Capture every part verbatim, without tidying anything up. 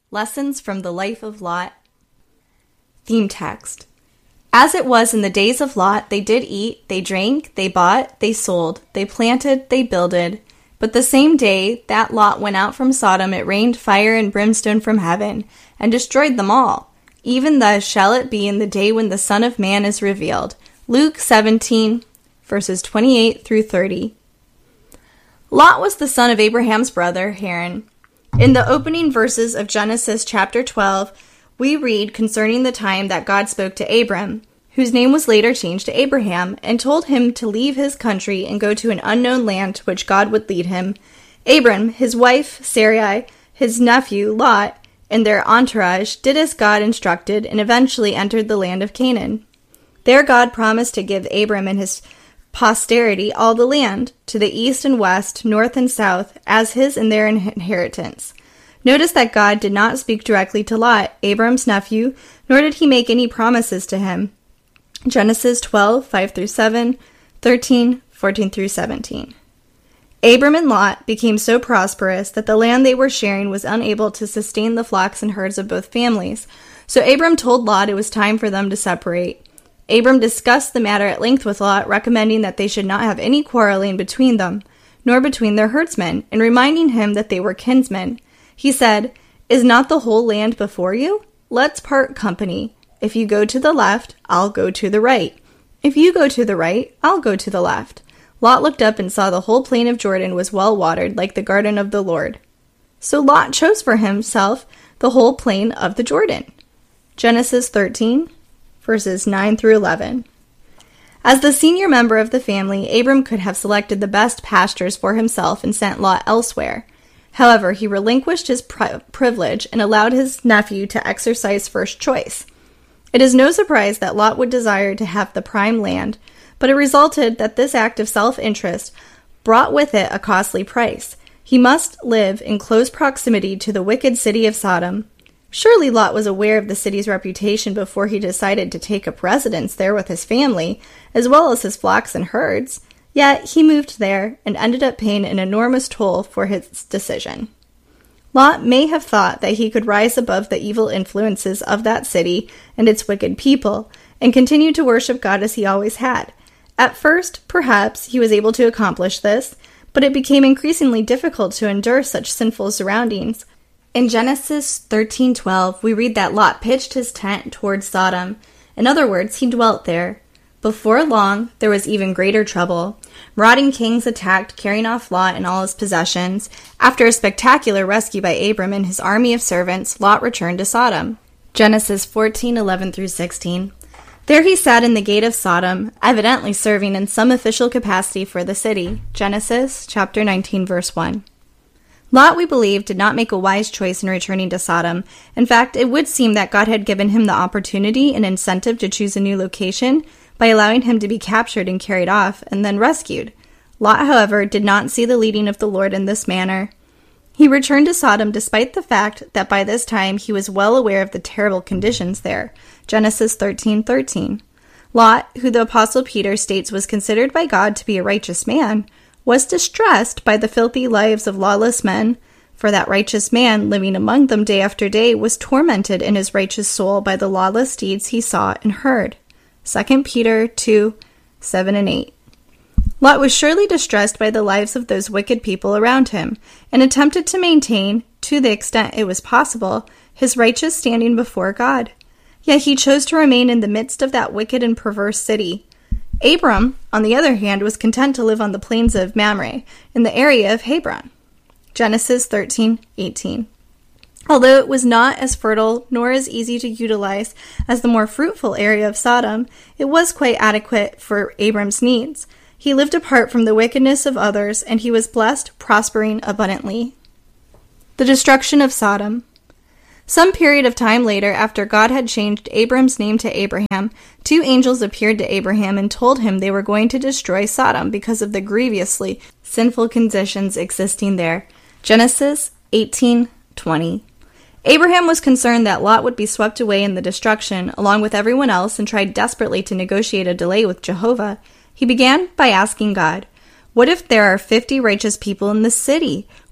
Lessons from the Life of Lot. Theme text. As it was in the days of Lot, they did eat, they drank, they bought, they sold, they planted, they builded. But the same day that Lot went out from Sodom, it rained fire and brimstone from heaven, and destroyed them all. Even thus shall it be in the day when the Son of Man is revealed. Luke seventeen, verses twenty-eight through thirty. Lot was the son of Abraham's brother, Haran. In the opening verses of Genesis chapter twelve, we read concerning the time that God spoke to Abram, whose name was later changed to Abraham, and told him to leave his country and go to an unknown land to which God would lead him. Abram, his wife Sarai, his nephew Lot, and their entourage did as God instructed and eventually entered the land of Canaan. There God promised to give Abram and his posterity all the land, to the east and west, north and south, as his and their inheritance. Notice that God did not speak directly to Lot, Abram's nephew, nor did he make any promises to him. Genesis twelve, five through seven, thirteen, fourteen through seventeen. Abram and Lot became so prosperous that the land they were sharing was unable to sustain the flocks and herds of both families. So Abram told Lot it was time for them to separate. Abram discussed the matter at length with Lot, recommending that they should not have any quarreling between them, nor between their herdsmen, and reminding him that they were kinsmen. He said, "Is not the whole land before you? Let's part company. If you go to the left, I'll go to the right. If you go to the right, I'll go to the left." Lot looked up and saw the whole plain of Jordan was well watered, like the garden of the Lord. So Lot chose for himself the whole plain of the Jordan. Genesis thirteen, verses nine through eleven. As the senior member of the family, Abram could have selected the best pastures for himself and sent Lot elsewhere. However, he relinquished his pri- privilege and allowed his nephew to exercise first choice. It is no surprise that Lot would desire to have the prime land, but it resulted that this act of self-interest brought with it a costly price. He must live in close proximity to the wicked city of Sodom. Surely Lot was aware of the city's reputation before he decided to take up residence there with his family, as well as his flocks and herds. Yet he moved there and ended up paying an enormous toll for his decision. Lot may have thought that he could rise above the evil influences of that city and its wicked people, and continue to worship God as he always had. At first, perhaps, he was able to accomplish this, but it became increasingly difficult to endure such sinful surroundings. In Genesis thirteen twelve, we read that Lot pitched his tent towards Sodom. In other words, he dwelt there. Before long, there was even greater trouble. Marauding kings attacked, carrying off Lot and all his possessions. After a spectacular rescue by Abram and his army of servants, Lot returned to Sodom. Genesis fourteen eleven through sixteen. There he sat in the gate of Sodom, evidently serving in some official capacity for the city. Genesis chapter nineteen, verse one. Lot, we believe, did not make a wise choice in returning to Sodom. In fact, it would seem that God had given him the opportunity and incentive to choose a new location by allowing him to be captured and carried off and then rescued. Lot, however, did not see the leading of the Lord in this manner. He returned to Sodom despite the fact that by this time he was well aware of the terrible conditions there. Genesis thirteen thirteen. Lot, who the Apostle Peter states was considered by God to be a righteous man, was distressed by the filthy lives of lawless men, for that righteous man, living among them day after day, was tormented in his righteous soul by the lawless deeds he saw and heard. Second Peter two, seven and eight. Lot was surely distressed by the lives of those wicked people around him, and attempted to maintain, to the extent it was possible, his righteous standing before God. Yet he chose to remain in the midst of that wicked and perverse city. Abram, on the other hand, was content to live on the plains of Mamre, in the area of Hebron. Genesis thirteen eighteen. Although it was not as fertile nor as easy to utilize as the more fruitful area of Sodom, it was quite adequate for Abram's needs. He lived apart from the wickedness of others, and he was blessed, prospering abundantly. The destruction of Sodom. Some period of time later, after God had changed Abram's name to Abraham, two angels appeared to Abraham and told him they were going to destroy Sodom because of the grievously sinful conditions existing there. Genesis eighteen twenty. Abraham was concerned that Lot would be swept away in the destruction, along with everyone else, and tried desperately to negotiate a delay with Jehovah. He began by asking God, "What if there are fifty righteous people in this city?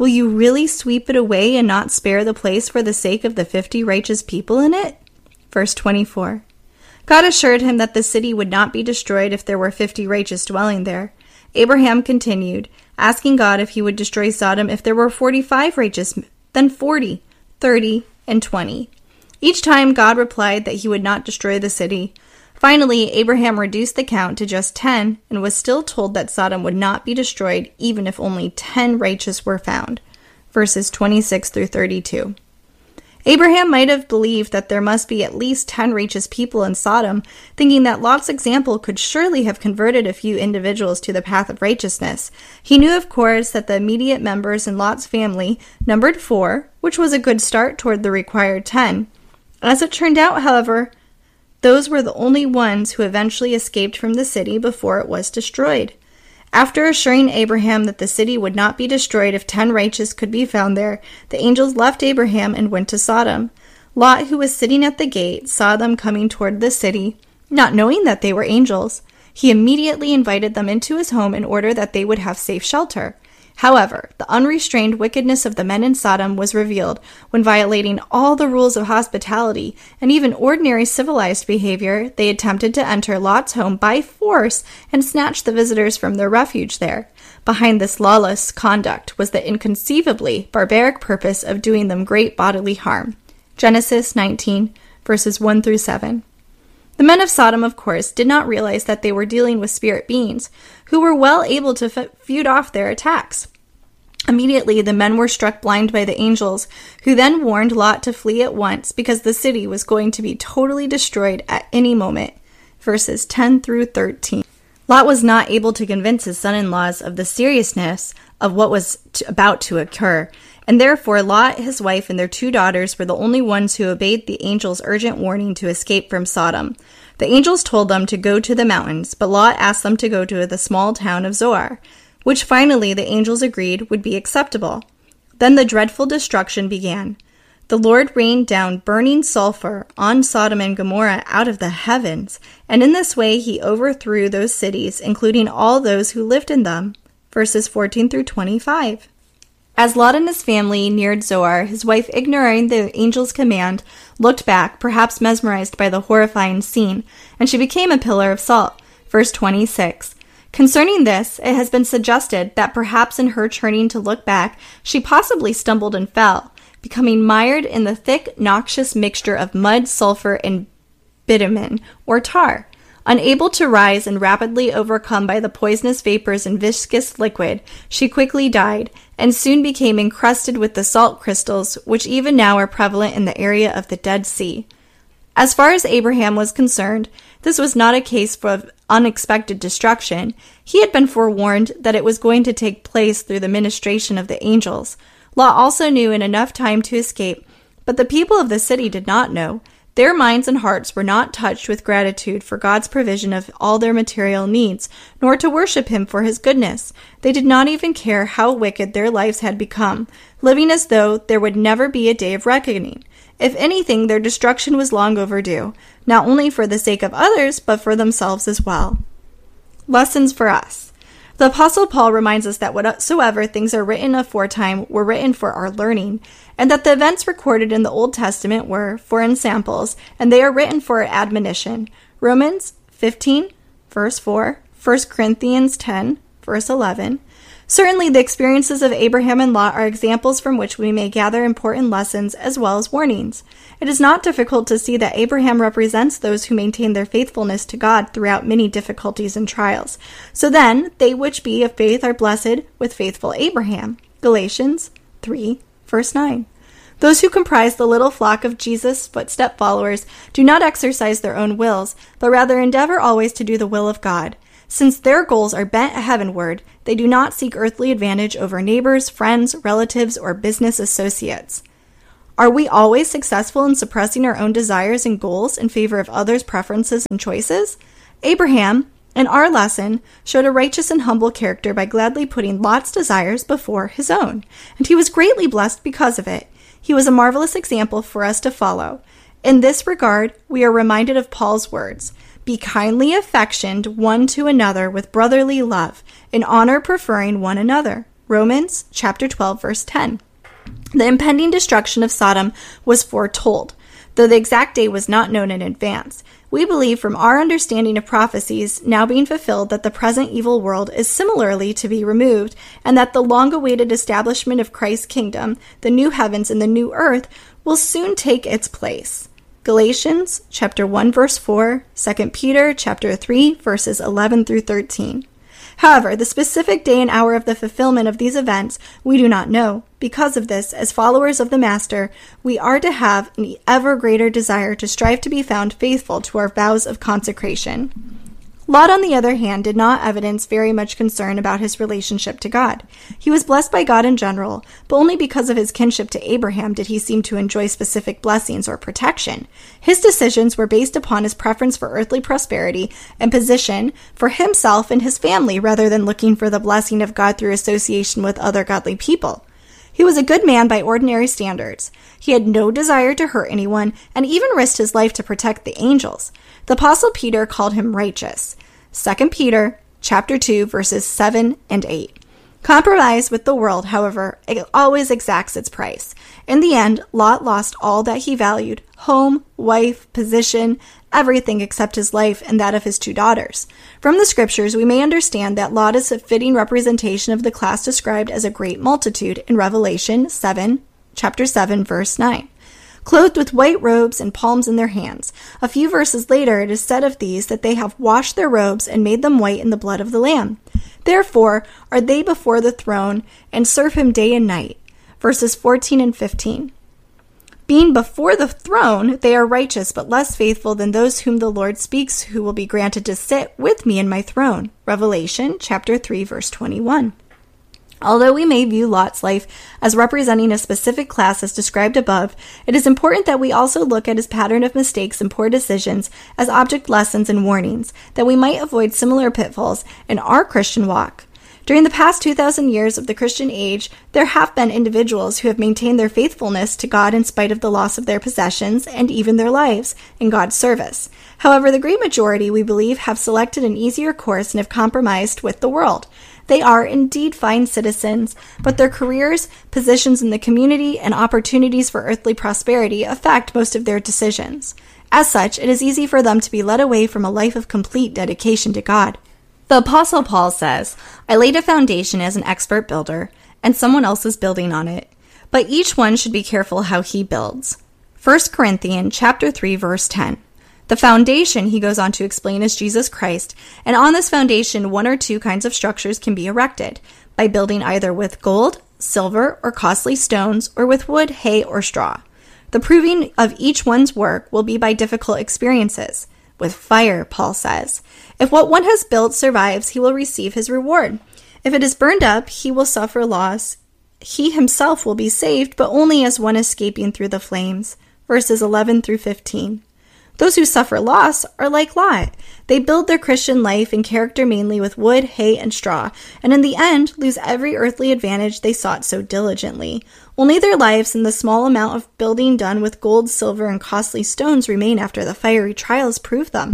Will you really sweep it away and not spare the place for the sake of the fifty righteous people in it? Verse twenty-four. God assured him that the city would not be destroyed if there were fifty righteous dwelling there. Abraham continued, asking God if he would destroy Sodom if there were forty-five righteous, then forty, thirty, and twenty. Each time God replied that he would not destroy the city. Finally, Abraham reduced the count to just ten and was still told that Sodom would not be destroyed even if only ten righteous were found. Verses twenty-six through thirty-two. Abraham might have believed that there must be at least ten righteous people in Sodom, thinking that Lot's example could surely have converted a few individuals to the path of righteousness. He knew, of course, that the immediate members in Lot's family numbered four, which was a good start toward the required ten. As it turned out, however, those were the only ones who eventually escaped from the city before it was destroyed. After assuring Abraham that the city would not be destroyed if ten righteous could be found there, the angels left Abraham and went to Sodom. Lot, who was sitting at the gate, saw them coming toward the city, not knowing that they were angels. He immediately invited them into his home in order that they would have safe shelter. However, the unrestrained wickedness of the men in Sodom was revealed when, violating all the rules of hospitality and even ordinary civilized behavior, they attempted to enter Lot's home by force and snatch the visitors from their refuge there. Behind this lawless conduct was the inconceivably barbaric purpose of doing them great bodily harm. Genesis nineteen, verses one through seven. The men of Sodom, of course, did not realize that they were dealing with spirit beings, who were well able to f- feud off their attacks. Immediately, the men were struck blind by the angels, who then warned Lot to flee at once because the city was going to be totally destroyed at any moment. Verses ten through thirteen. Lot was not able to convince his son-in-laws of the seriousness of what was to, about to occur, and therefore Lot, his wife, and their two daughters were the only ones who obeyed the angels' urgent warning to escape from Sodom. The angels told them to go to the mountains, but Lot asked them to go to the small town of Zoar, which finally the angels agreed would be acceptable. Then the dreadful destruction began. The Lord rained down burning sulfur on Sodom and Gomorrah out of the heavens, and in this way he overthrew those cities, including all those who lived in them. Verses fourteen through twenty-five. As Lot and his family neared Zoar, his wife, ignoring the angel's command, looked back, perhaps mesmerized by the horrifying scene, and she became a pillar of salt. Verse twenty-six. Concerning this, it has been suggested that perhaps in her turning to look back, she possibly stumbled and fell, becoming mired in the thick, noxious mixture of mud, sulfur, and bitumen, or tar. Unable to rise and rapidly overcome by the poisonous vapors and viscous liquid, she quickly died, and soon became encrusted with the salt crystals, which even now are prevalent in the area of the Dead Sea. As far as Abraham was concerned, this was not a case of unexpected destruction. He had been forewarned that it was going to take place through the ministration of the angels. Lot also knew in enough time to escape, but the people of the city did not know. Their minds and hearts were not touched with gratitude for God's provision of all their material needs, nor to worship Him for His goodness. They did not even care how wicked their lives had become, living as though there would never be a day of reckoning. If anything, their destruction was long overdue, not only for the sake of others, but for themselves as well. Lessons for us. The Apostle Paul reminds us that whatsoever things are written aforetime were written for our learning, and that the events recorded in the Old Testament were for ensamples, and they are written for our admonition. Romans fifteen, verse four, First Corinthians ten, verse eleven. Certainly, the experiences of Abraham and Lot are examples from which we may gather important lessons as well as warnings. It is not difficult to see that Abraham represents those who maintain their faithfulness to God throughout many difficulties and trials. So then, they which be of faith are blessed with faithful Abraham. Galatians three, verse nine. Those who comprise the little flock of Jesus' footstep followers do not exercise their own wills, but rather endeavor always to do the will of God. Since their goals are bent heavenward, they do not seek earthly advantage over neighbors, friends, relatives, or business associates. Are we always successful in suppressing our own desires and goals in favor of others' preferences and choices? Abraham, in our lesson, showed a righteous and humble character by gladly putting Lot's desires before his own, and he was greatly blessed because of it. He was a marvelous example for us to follow. In this regard, we are reminded of Paul's words, "Be kindly affectioned one to another with brotherly love, in honor preferring one another." Romans chapter twelve, verse ten. The impending destruction of Sodom was foretold, though the exact date was not known in advance. We believe from our understanding of prophecies now being fulfilled that the present evil world is similarly to be removed, and that the long-awaited establishment of Christ's kingdom, the new heavens and the new earth, will soon take its place. Galatians chapter one, verse four, Second Peter chapter three, verses eleven through thirteen. However, the specific day and hour of the fulfillment of these events we do not know. Because of this, as followers of the Master, we are to have an ever greater desire to strive to be found faithful to our vows of consecration. Lot, on the other hand, did not evidence very much concern about his relationship to God. He was blessed by God in general, but only because of his kinship to Abraham did he seem to enjoy specific blessings or protection. His decisions were based upon his preference for earthly prosperity and position for himself and his family rather than looking for the blessing of God through association with other godly people. He was a good man by ordinary standards. He had no desire to hurt anyone and even risked his life to protect the angels. The Apostle Peter called him righteous. Second Peter chapter two, verses seven and eight. Compromise with the world, however, it always exacts its price. In the end, Lot lost all that he valued: home, wife, position, everything except his life and that of his two daughters. From the scriptures, we may understand that Lot is a fitting representation of the class described as a great multitude in Revelation seven, chapter seven, verse nine. Clothed with white robes and palms in their hands. A few verses later, it is said of these that they have washed their robes and made them white in the blood of the Lamb. Therefore are they before the throne and serve him day and night. Verses fourteen and fifteen. Being before the throne, they are righteous, but less faithful than those whom the Lord speaks, who will be granted to sit with me in my throne. Revelation chapter three, verse twenty-one. Although we may view Lot's life as representing a specific class as described above, it is important that we also look at his pattern of mistakes and poor decisions as object lessons and warnings, that we might avoid similar pitfalls in our Christian walk. During the past two thousand years of the Christian age, there have been individuals who have maintained their faithfulness to God in spite of the loss of their possessions and even their lives in God's service. However, the great majority, we believe, have selected an easier course and have compromised with the world. They are indeed fine citizens, but their careers, positions in the community, and opportunities for earthly prosperity affect most of their decisions. As such, it is easy for them to be led away from a life of complete dedication to God. The Apostle Paul says, "I laid a foundation as an expert builder, and someone else is building on it. But each one should be careful how he builds." First Corinthians chapter three, verse ten. The foundation, he goes on to explain, is Jesus Christ, and on this foundation one or two kinds of structures can be erected, by building either with gold, silver, or costly stones, or with wood, hay, or straw. The proving of each one's work will be by difficult experiences. With fire, Paul says. If what one has built survives, he will receive his reward. If it is burned up, he will suffer loss. He himself will be saved, but only as one escaping through the flames. Verses eleven through fifteen. Those who suffer loss are like Lot. They build their Christian life and character mainly with wood, hay, and straw, and in the end lose every earthly advantage they sought so diligently. Only their lives and the small amount of building done with gold, silver, and costly stones remain after the fiery trials prove them.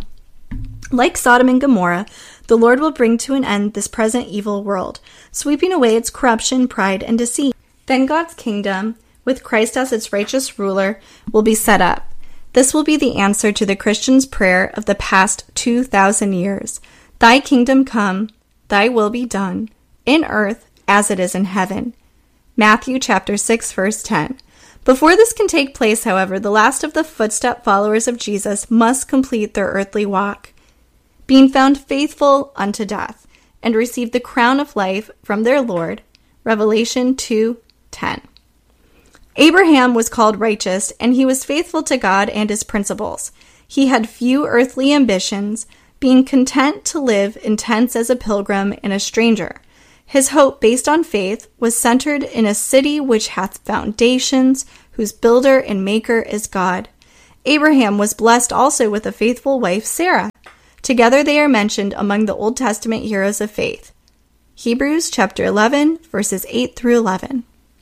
Like Sodom and Gomorrah, the Lord will bring to an end this present evil world, sweeping away its corruption, pride, and deceit. Then God's kingdom, with Christ as its righteous ruler, will be set up. This will be the answer to the Christian's prayer of the past two thousand years. Thy kingdom come, thy will be done, in earth as it is in heaven. Matthew chapter six, verse ten. Before this can take place, however, the last of the footstep followers of Jesus must complete their earthly walk, being found faithful unto death, and receive the crown of life from their Lord. Revelation two ten. Abraham was called righteous, and he was faithful to God and his principles. He had few earthly ambitions, being content to live in tents as a pilgrim and a stranger. His hope, based on faith, was centered in a city which hath foundations, whose builder and maker is God. Abraham was blessed also with a faithful wife, Sarah. Together they are mentioned among the Old Testament heroes of faith. Hebrews chapter eleven, verses eight through eleven.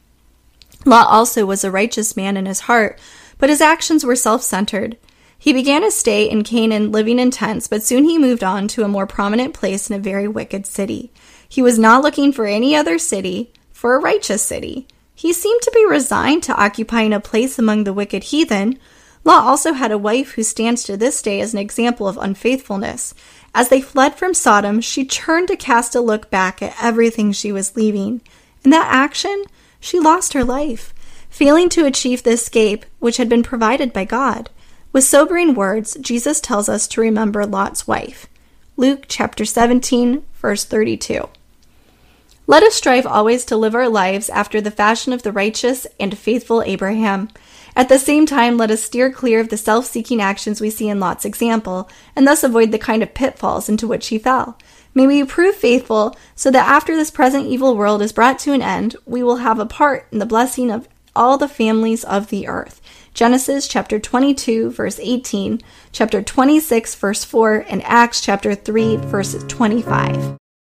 Lot also was a righteous man in his heart, but his actions were self-centered. He began his stay in Canaan living in tents, but soon he moved on to a more prominent place in a very wicked city. He was not looking for any other city, for a righteous city. He seemed to be resigned to occupying a place among the wicked heathen. Lot also had a wife who stands to this day as an example of unfaithfulness. As they fled from Sodom, she turned to cast a look back at everything she was leaving. In that action, she lost her life, failing to achieve the escape which had been provided by God. With sobering words, Jesus tells us to remember Lot's wife. Luke chapter seventeen, verse thirty-two. Let us strive always to live our lives after the fashion of the righteous and faithful Abraham. At the same time, let us steer clear of the self-seeking actions we see in Lot's example, and thus avoid the kind of pitfalls into which he fell. May we prove faithful, so that after this present evil world is brought to an end, we will have a part in the blessing of all the families of the earth. Genesis chapter twenty-two, verse eighteen, chapter twenty-six, verse four, and Acts chapter three, verse twenty-five.